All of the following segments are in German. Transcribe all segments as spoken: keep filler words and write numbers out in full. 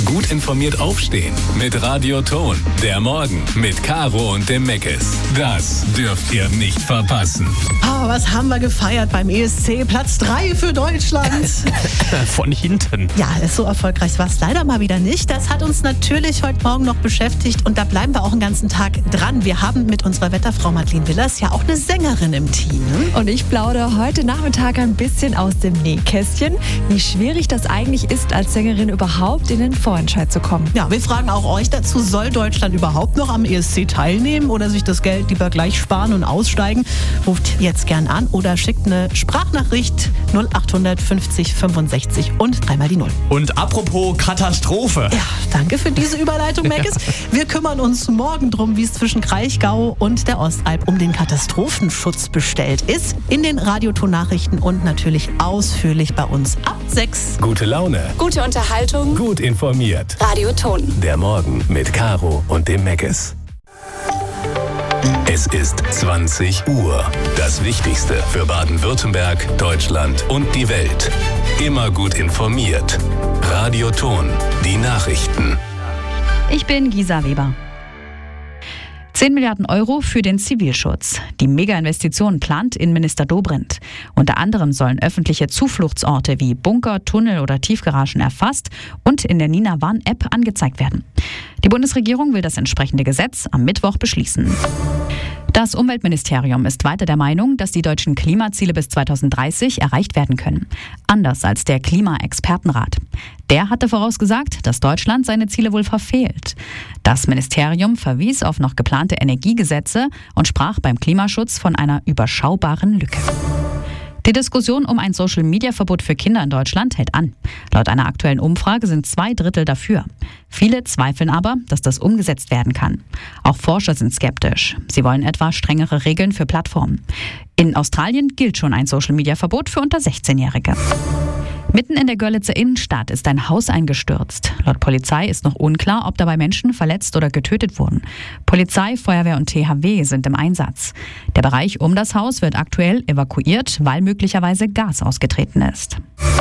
Gut informiert aufstehen mit Radio Ton. Der Morgen mit Caro und dem Meckes. Das dürft ihr nicht verpassen. Oh, was haben wir gefeiert beim E S C? Platz drei für Deutschland. Von hinten. Ja, so erfolgreich war es leider mal wieder nicht. Das hat uns natürlich heute Morgen noch beschäftigt und da bleiben wir auch den ganzen Tag dran. Wir haben mit unserer Wetterfrau Madeleine Willers ja auch eine Sängerin im Team. Und ich plaudere heute Nachmittag ein bisschen aus dem Nähkästchen, wie schwierig das eigentlich ist, als Sängerin überhaupt in den Vorentscheid zu kommen. Ja, wir fragen auch euch dazu, soll Deutschland überhaupt noch am E S C teilnehmen oder sich das Geld lieber gleich sparen und aussteigen? Ruft jetzt gern an oder schickt eine Sprachnachricht null acht fünfzig fünfundsechzig und dreimal die Null. Und apropos Katastrophe. Ja, danke für diese Überleitung, Meckes. Wir kümmern uns morgen drum, wie es zwischen Kraichgau und der Ostalb um den Katastrophenschutz bestellt ist. In den Radioton-Nachrichten und natürlich ausführlich bei uns ab sechs. Gute Laune. Gute Unterhaltung. Gut informiert. Radio Ton. Der Morgen mit Caro und dem Meckes. Es ist zwanzig Uhr. Das Wichtigste für Baden-Württemberg, Deutschland und die Welt. Immer gut informiert. Radio Ton. Die Nachrichten. Ich bin Gisa Weber. zehn Milliarden Euro für den Zivilschutz. Die Mega-Investition plant Innenminister Dobrindt. Unter anderem sollen öffentliche Zufluchtsorte wie Bunker, Tunnel oder Tiefgaragen erfasst und in der Nina Warn-App angezeigt werden. Die Bundesregierung will das entsprechende Gesetz am Mittwoch beschließen. Das Umweltministerium ist weiter der Meinung, dass die deutschen Klimaziele bis zweitausenddreißig erreicht werden können. Anders als der Klimaexpertenrat. Der hatte vorausgesagt, dass Deutschland seine Ziele wohl verfehlt. Das Ministerium verwies auf noch geplante Energiegesetze und sprach beim Klimaschutz von einer überschaubaren Lücke. Die Diskussion um ein Social-Media-Verbot für Kinder in Deutschland hält an. Laut einer aktuellen Umfrage sind zwei Drittel dafür. Viele zweifeln aber, dass das umgesetzt werden kann. Auch Forscher sind skeptisch. Sie wollen etwa strengere Regeln für Plattformen. In Australien gilt schon ein Social-Media-Verbot für unter sechzehnjährige. Mitten in der Görlitzer Innenstadt ist ein Haus eingestürzt. Laut Polizei ist noch unklar, ob dabei Menschen verletzt oder getötet wurden. Polizei, Feuerwehr und T H W sind im Einsatz. Der Bereich um das Haus wird aktuell evakuiert, weil möglicherweise Gas ausgetreten ist.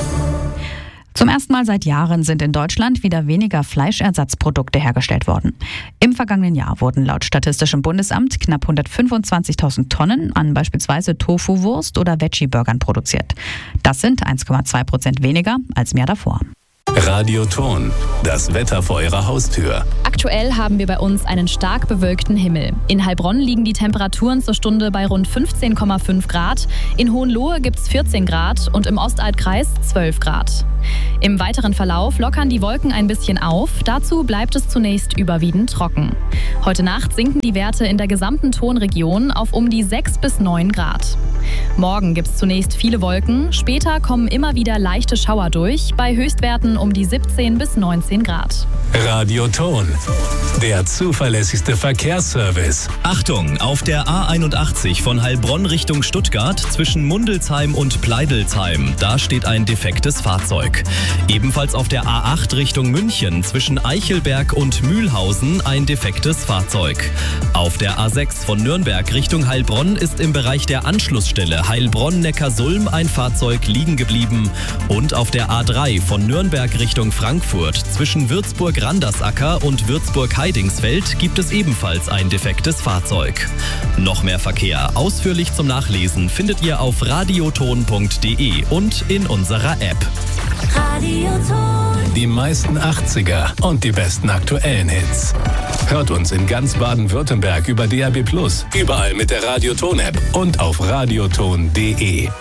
Zum ersten Mal seit Jahren sind in Deutschland wieder weniger Fleischersatzprodukte hergestellt worden. Im vergangenen Jahr wurden laut Statistischem Bundesamt knapp hundertfünfundzwanzigtausend Tonnen an beispielsweise Tofu-Wurst oder Veggie-Burgern produziert. Das sind eins Komma zwei Prozent weniger als im Jahr davor. Radio Ton. Das Wetter vor Ihrer Haustür. Aktuell haben wir bei uns einen stark bewölkten Himmel. In Heilbronn liegen die Temperaturen zur Stunde bei rund fünfzehn Komma fünf Grad. In Hohenlohe gibt es vierzehn Grad und im Ostalbkreis zwölf Grad. Im weiteren Verlauf lockern die Wolken ein bisschen auf. Dazu bleibt es zunächst überwiegend trocken. Heute Nacht sinken die Werte in der gesamten Tonregion auf um die sechs bis neun Grad. Morgen gibt es zunächst viele Wolken. Später kommen immer wieder leichte Schauer durch, bei Höchstwerten um die siebzehn bis neunzehn Grad. Radio Ton. Der zuverlässigste Verkehrsservice. Achtung, auf der A einundachtzig von Heilbronn Richtung Stuttgart zwischen Mundelsheim und Pleidelsheim. Da steht ein defektes Fahrzeug. Ebenfalls auf der A acht Richtung München zwischen Eichelberg und Mühlhausen ein defektes Fahrzeug. Auf der A sechs von Nürnberg Richtung Heilbronn ist im Bereich der Anschlussstelle Heilbronn-Neckarsulm ein Fahrzeug liegen geblieben. Und auf der A drei von Nürnberg Richtung Frankfurt zwischen Würzburg-Randersacker und Würzburg-Heidingsfeld gibt es ebenfalls ein defektes Fahrzeug. Noch mehr Verkehr ausführlich zum Nachlesen findet ihr auf radioton punkt de und in unserer App. Radio Ton. Die meisten achtziger und die besten aktuellen Hits. Hört uns in ganz Baden-Württemberg über D A B plus, überall mit der Radio Ton App und auf radioton punkt de.